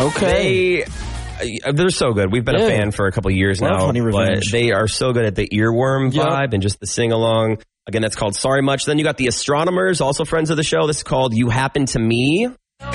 Okay. They're so good. We've been a fan for a couple years now. Honey Revenge. But they are so good at the earworm vibe and just the sing-along. Again, that's called Sorry Much. Then you got the Astronomers, also friends of the show. This is called You Happen to Me.